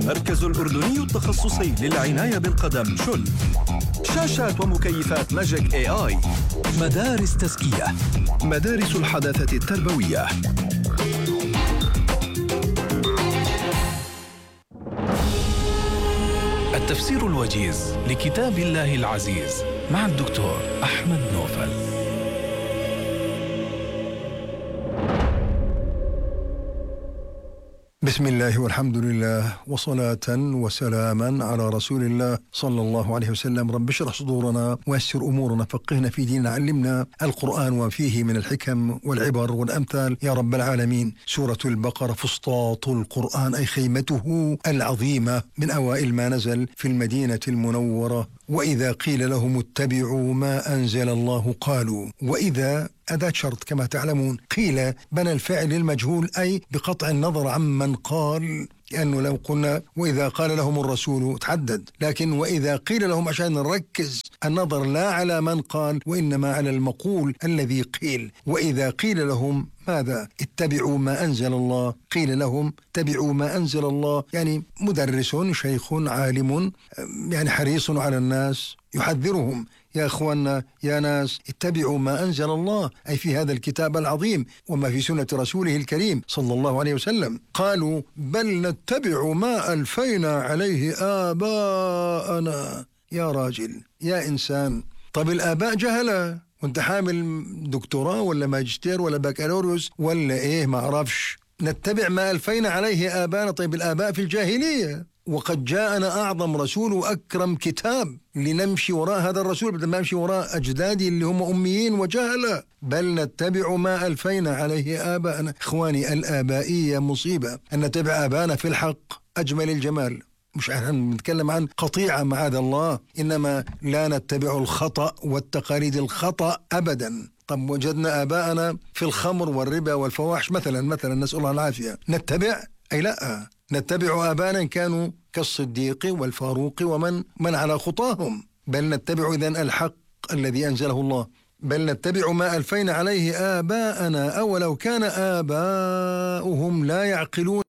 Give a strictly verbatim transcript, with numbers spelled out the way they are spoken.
المركز الأردني التخصصي للعناية بالقدم شل. شاشات ومكيفات ماجيك اي اي. مدارس تزكية، مدارس الحداثة التربوية. التفسير الوجيز لكتاب الله العزيز مع الدكتور أحمد نوفل. بسم الله والحمد لله وصلاة وسلاما على رسول الله صلى الله عليه وسلم. رب اشرح صدورنا ويسر أمورنا، فقهنا في ديننا، علمنا القرآن وفيه من الحكم والعبر والأمثال يا رب العالمين. سورة البقرة فسطاط القرآن، أي خيمته العظيمة، من أوائل ما نزل في المدينة المنورة. وإذا قيل لهم اتبعوا ما أنزل الله قالوا. وإذا أداة شرط كما تعلمون. قيل بنى الفعل المجهول، أي بقطع النظر عمن قال، لأنه لو قلنا وإذا قال لهم الرسول تحدد، لكن وإذا قيل لهم عشان نركز النظر لا على من قال وإنما على المقول الذي قيل. وإذا قيل لهم ماذا؟ اتبعوا ما أنزل الله. قيل لهم اتبعوا ما أنزل الله، يعني مدرس شيخ عالم يعني حريص على الناس يحذرهم، يا أخوانا يا ناس اتبعوا ما أنزل الله، أي في هذا الكتاب العظيم وما في سنة رسوله الكريم صلى الله عليه وسلم. قالوا بل نتبع ما ألفينا عليه آباءنا. يا راجل يا إنسان، طب الآباء جهلة وانت حامل دكتوراه ولا ماجستير ولا بكالوريوس ولا إيه ما أعرفش. نتبع ما ألفينا عليه آباءنا، طيب الآباء في الجاهلية، وقد جاءنا أعظم رسول وأكرم كتاب لنمشي وراء هذا الرسول بدل ما نمشي وراء أجدادي اللي هم أميين وجهلة. بل نتبع ما ألفينا عليه آباءنا. إخواني الآبائية مصيبة، أن نتبع آباءنا في الحق أجمل الجمال، مش عن نتكلم عن قطيعة معاذ الله، إنما لا نتبع الخطأ والتقاليد الخطأ أبدا. طب وجدنا آباءنا في الخمر والربا والفواحش مثلا مثلا نسأل الله العافية، نتبع؟ أي لا، نتبع آباءنا كانوا كالصديق والفاروق ومن من على خطاهم. بل نتبع إذن الحق الذي أنزله الله. بل نتبع ما ألفينا عليه آباءنا أولو كان آباؤهم لا يعقلون